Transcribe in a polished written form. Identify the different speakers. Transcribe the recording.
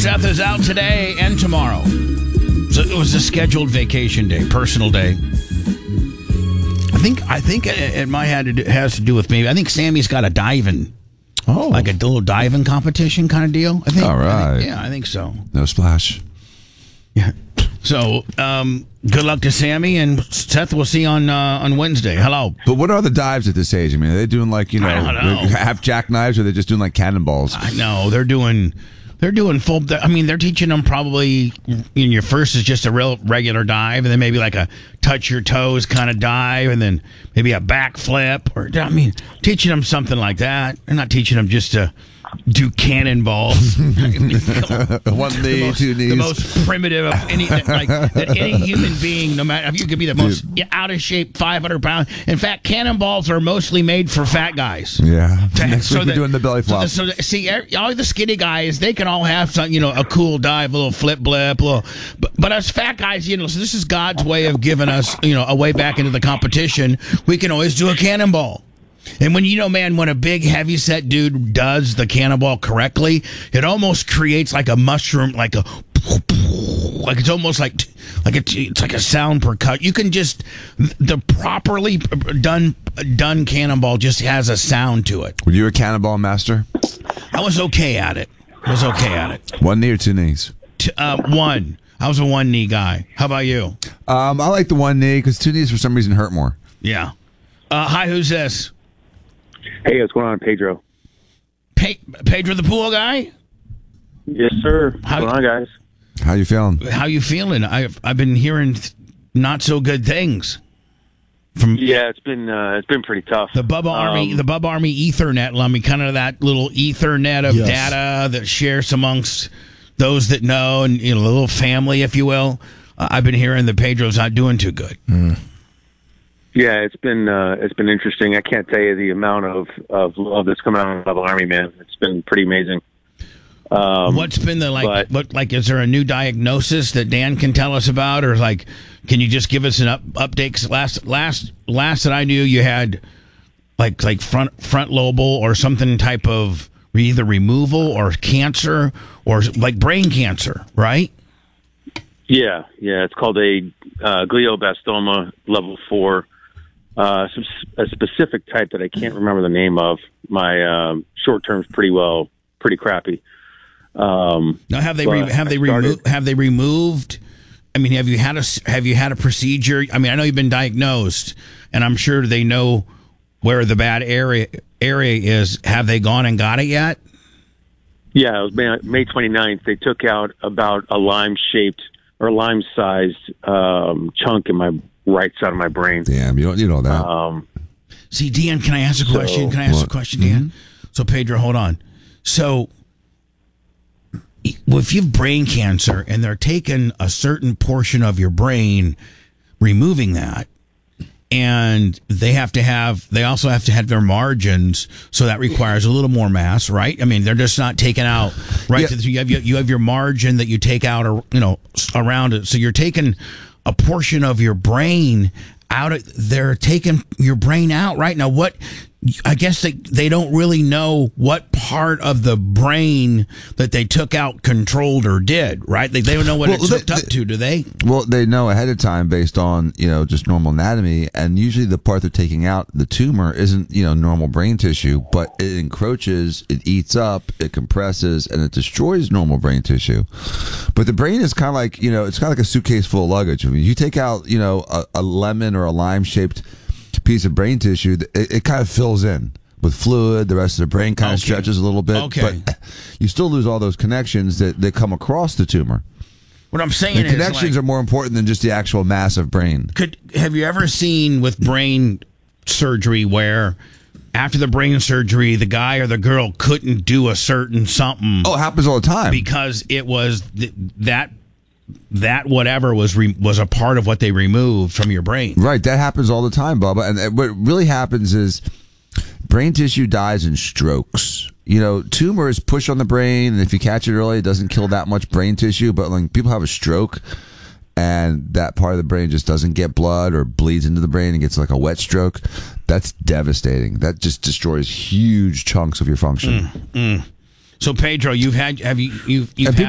Speaker 1: Seth is out today and tomorrow. So it was a scheduled vacation day, personal day. I think it might has to do with maybe. I think Sammy's got a diving.
Speaker 2: Oh.
Speaker 1: Like a little diving competition kind of deal, I think.
Speaker 2: All right.
Speaker 1: I think so.
Speaker 2: No splash.
Speaker 1: Yeah. So, good luck to Sammy, and Seth we'll see on Wednesday. Hello.
Speaker 2: But what are the dives at this age? I mean, are they doing like,
Speaker 1: I don't know.
Speaker 2: half jackknives, or are they just doing like cannonballs?
Speaker 1: I know. They're doing full. I mean, they're teaching them probably. Your first is just a real regular dive, and then maybe like a touch your toes kind of dive, and then maybe a backflip, or teaching them something like that. They're not teaching them just to do cannonballs.
Speaker 2: One knee, two knees.
Speaker 1: The most primitive of any that any human being, no matter if you could be the most out of shape 500 pounds. In fact, cannonballs are mostly made for fat guys.
Speaker 2: Yeah. Next week we're doing the belly flop.
Speaker 1: See, all the skinny guys, they can all have some, a cool dive, a little flip blip, but us fat guys, so this is God's way of giving us, a way back into the competition. We can always do a cannonball. And when when a big heavyset dude does the cannonball correctly, it almost creates like a mushroom, like it's almost like it's like a sound percussion. You can just the properly done cannonball just has a sound to it.
Speaker 2: Were you a cannonball master?
Speaker 1: I was okay at it.
Speaker 2: One knee or two knees?
Speaker 1: One. I was a one knee guy. How about you?
Speaker 2: I like the one knee because two knees for some reason hurt more.
Speaker 1: Yeah. Hi, who's this?
Speaker 3: Hey, what's going on, Pedro?
Speaker 1: Pedro the pool guy?
Speaker 3: Yes, sir. What's going on, guys?
Speaker 2: How you feeling?
Speaker 1: How you feeling? I've been hearing not so good things.
Speaker 3: It's been pretty tough.
Speaker 1: The Bubba Army Ethernet, kind of that little Ethernet of data that shares amongst those that know, and a little family, if you will. I've been hearing that Pedro's not doing too good.
Speaker 3: Yeah, it's been interesting. I can't tell you the amount of love that's coming out of the Army, man. It's been pretty amazing.
Speaker 1: What's been the is there a new diagnosis that Dan can tell us about, or can you just give us an update? Last that I knew, you had like front lobal or something type of either removal or cancer or like brain cancer, right?
Speaker 3: Yeah, it's called a glioblastoma level 4. A specific type that I can't remember the name of. My short term's pretty crappy.
Speaker 1: Now, have they removed? I mean, have you had a procedure? I mean, I know you've been diagnosed, and I'm sure they know where the bad area is. Have they gone and got it yet?
Speaker 3: Yeah, it was May 29th. They took out about a lime-shaped or lime-sized chunk in my right side of my brain.
Speaker 2: Damn, you know that.
Speaker 1: See, Dan, can I ask a question? Dan? Mm-hmm. So, Pedro, hold on. So, if you have brain cancer and they're taking a certain portion of your brain, removing that, and they also have to have their margins, so that requires a little more mass, right? I mean, they're just not taking out, right? Yeah. So you have your margin that you take out, around it. So you're taking a portion of your brain out. They're taking your brain out right now. What? I guess they don't really know what part of the brain that they took out controlled or did, right? They don't know what it's hooked up to, do they?
Speaker 2: Well, they know ahead of time based on, just normal anatomy, and usually the part they're taking out, the tumor, isn't, normal brain tissue, but it encroaches, it eats up, it compresses, and it destroys normal brain tissue. But the brain is kind of like, it's kind of like a suitcase full of luggage. I mean, you take out, a lemon or a lime-shaped piece of brain tissue, it kind of fills in with fluid. The rest of the brain kind of stretches a little bit, but you still lose all those connections that come across the tumor.
Speaker 1: What I'm saying is,
Speaker 2: connections are more important than just the actual mass of brain.
Speaker 1: Have you ever seen with brain surgery where after the brain surgery, the guy or the girl couldn't do a certain something?
Speaker 2: Oh, it happens all the time
Speaker 1: because it was that whatever was a part of what they removed from your brain.
Speaker 2: Right, that happens all the time, Bubba. And what really happens is brain tissue dies in strokes. Tumors push on the brain, and if you catch it early, it doesn't kill that much brain tissue. But when people have a stroke and that part of the brain just doesn't get blood or bleeds into the brain and gets like a wet stroke, that's devastating. That just destroys huge chunks of your function.
Speaker 1: So, Pedro, you've had